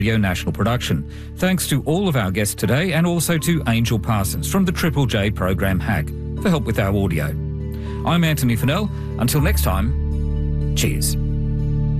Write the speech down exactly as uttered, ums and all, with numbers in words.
Radio National production. Thanks to all of our guests today and also to Angel Parsons from the Triple J program Hack for help with our audio. I'm Anthony Fennell. Until next time, cheers.